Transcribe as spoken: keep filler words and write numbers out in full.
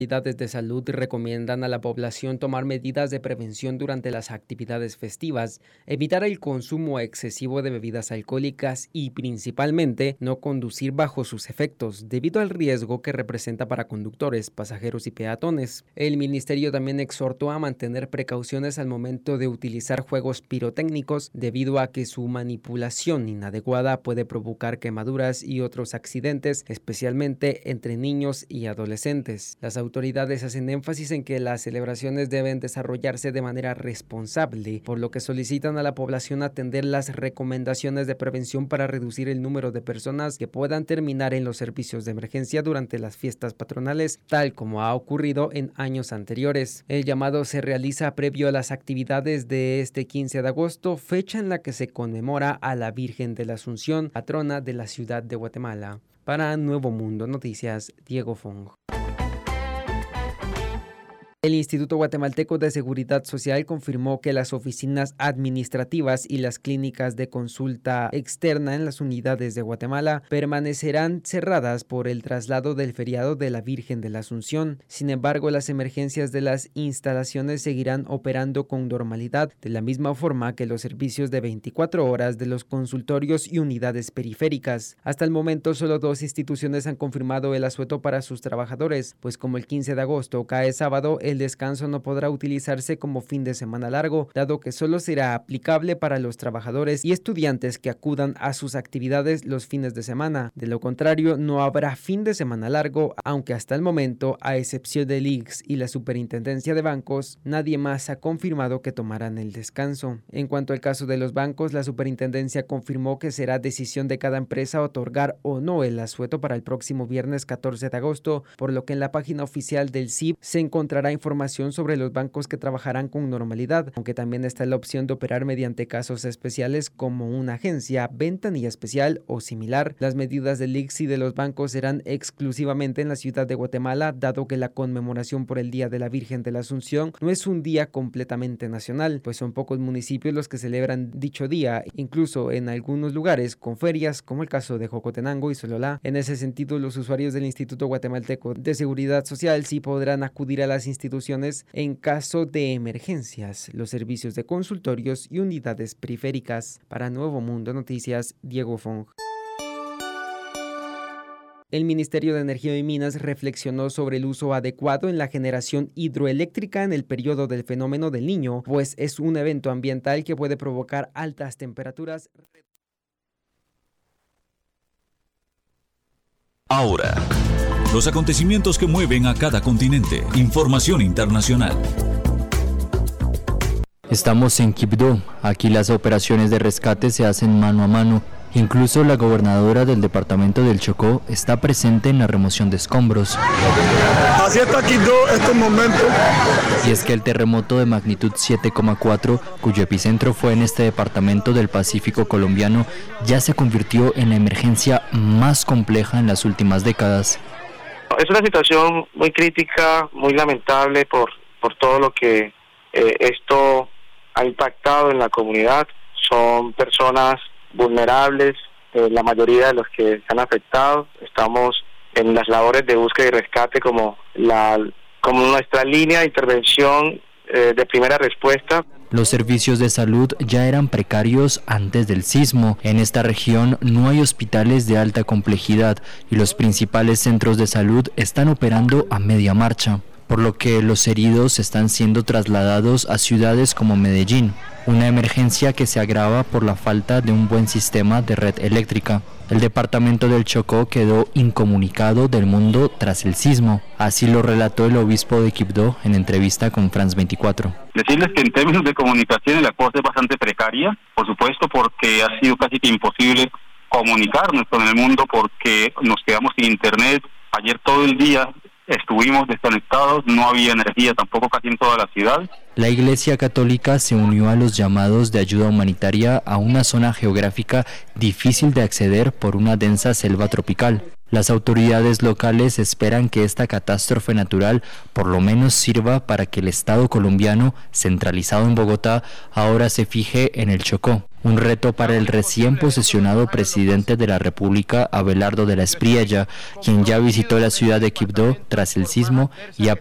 Autoridades de salud recomiendan a la población tomar medidas de prevención durante las actividades festivas, evitar el consumo excesivo de bebidas alcohólicas y principalmente no conducir bajo sus efectos, debido al riesgo que representa para conductores, pasajeros y peatones. El ministerio también exhortó a mantener precauciones al momento de utilizar juegos pirotécnicos, debido a que su manipulación inadecuada puede provocar quemaduras y otros accidentes, especialmente entre niños y adolescentes. Las autoridades hacen énfasis en que las celebraciones deben desarrollarse de manera responsable, por lo que solicitan a la población atender las recomendaciones de prevención para reducir el número de personas que puedan terminar en los servicios de emergencia durante las fiestas patronales, tal como ha ocurrido en años anteriores. El llamado se realiza previo a las actividades de este quince de agosto, fecha en la que se conmemora a la Virgen de la Asunción, patrona de la ciudad de Guatemala. Para Nuevo Mundo Noticias, Diego Fong. El Instituto Guatemalteco de Seguridad Social confirmó que las oficinas administrativas y las clínicas de consulta externa en las unidades de Guatemala permanecerán cerradas por el traslado del feriado de la Virgen de la Asunción. Sin embargo, las emergencias de las instalaciones seguirán operando con normalidad, de la misma forma que los servicios de veinticuatro horas de los consultorios y unidades periféricas. Hasta el momento, solo dos instituciones han confirmado el asueto para sus trabajadores, pues como el quince de agosto cae sábado, el descanso no podrá utilizarse como fin de semana largo, dado que solo será aplicable para los trabajadores y estudiantes que acudan a sus actividades los fines de semana. De lo contrario, no habrá fin de semana largo, aunque hasta el momento, a excepción del I X y la Superintendencia de Bancos, nadie más ha confirmado que tomarán el descanso. En cuanto al caso de los bancos, la Superintendencia confirmó que será decisión de cada empresa otorgar o no el asueto para el próximo viernes catorce de agosto, por lo que en la página oficial del S I B se encontrará información información sobre los bancos que trabajarán con normalidad, aunque también está la opción de operar mediante casos especiales como una agencia, ventanilla especial o similar. Las medidas del I X y de los bancos serán exclusivamente en la ciudad de Guatemala, dado que la conmemoración por el Día de la Virgen de la Asunción no es un día completamente nacional, pues son pocos municipios los que celebran dicho día, incluso en algunos lugares con ferias, como el caso de Jocotenango y Sololá. En ese sentido, los usuarios del Instituto Guatemalteco de Seguridad Social sí podrán acudir a las instituciones en caso de emergencias, los servicios de consultorios y unidades periféricas. Para Nuevo Mundo Noticias, Diego Fong. El Ministerio de Energía y Minas reflexionó sobre el uso adecuado en la generación hidroeléctrica en el periodo del fenómeno del Niño, pues es un evento ambiental que puede provocar altas temperaturas. Ahora, los acontecimientos que mueven a cada continente. Información internacional. Estamos en Quibdó. Aquí las operaciones de rescate se hacen mano a mano. Incluso la gobernadora del departamento del Chocó está presente en la remoción de escombros. Así está Quibdó estos momentos. Y es que el terremoto de magnitud siete coma cuatro, cuyo epicentro fue en este departamento del Pacífico colombiano, ya se convirtió en la emergencia más compleja en las últimas décadas. Es una situación muy crítica, muy lamentable por, por todo lo que eh, esto ha impactado en la comunidad. Son personas vulnerables, eh, la mayoría de los que se han afectado. Estamos en las labores de búsqueda y rescate como, la, como nuestra línea de intervención eh, de primera respuesta. Los servicios de salud ya eran precarios antes del sismo. En esta región no hay hospitales de alta complejidad y los principales centros de salud están operando a media marcha, por lo que los heridos están siendo trasladados a ciudades como Medellín, una emergencia que se agrava por la falta de un buen sistema de red eléctrica. El departamento del Chocó quedó incomunicado del mundo tras el sismo, así lo relató el obispo de Quibdó en entrevista con France veinticuatro. Decirles que en términos de comunicación la cosa es bastante precaria, por supuesto porque ha sido casi que imposible comunicarnos con el mundo porque nos quedamos sin internet. Ayer todo el día estuvimos desconectados, no había energía tampoco casi en toda la ciudad. La Iglesia Católica se unió a los llamados de ayuda humanitaria a una zona geográfica difícil de acceder por una densa selva tropical. Las autoridades locales esperan que esta catástrofe natural por lo menos sirva para que el Estado colombiano, centralizado en Bogotá, ahora se fije en el Chocó. Un reto para el recién posesionado presidente de la República, Abelardo de la Espriella, quien ya visitó la ciudad de Quibdó tras el sismo y ha